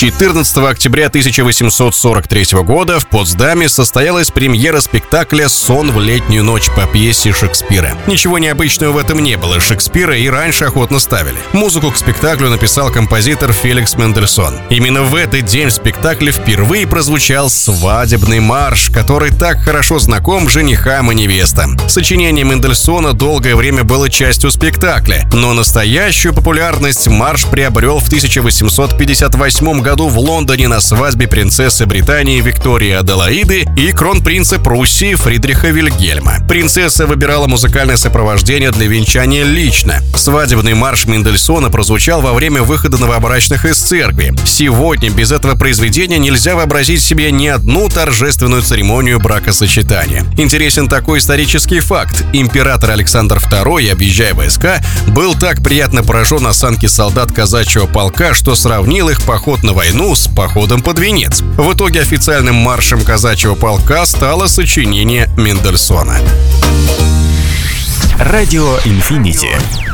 14 октября 1843 года в Потсдаме состоялась премьера спектакля «Сон в летнюю ночь» по пьесе Шекспира. Ничего необычного в этом не было, Шекспира и раньше охотно ставили. Музыку к спектаклю написал композитор Феликс Мендельсон. Именно в этот день в спектакле впервые прозвучал свадебный марш, который так хорошо знаком женихам и невестам. Сочинение Мендельсона долгое время было частью спектакля, но настоящую популярность марш приобрел в 1858 году в Лондоне на свадьбе принцессы Британии Виктории Аделаиды и кронпринца Пруссии Фридриха Вильгельма. Принцесса выбирала музыкальное сопровождение для венчания лично. Свадебный марш Мендельсона прозвучал во время выхода новобрачных из церкви. Сегодня без этого произведения нельзя вообразить себе ни одну торжественную церемонию бракосочетания. Интересен такой исторический факт. Император Александр II, объезжая войска, был так приятно поражен осанке солдат казачьего полка, что сравнил их поход на войну с походом под венец. В итоге официальным маршем казачьего полка стало сочинение Мендельсона. Радио Инфинити.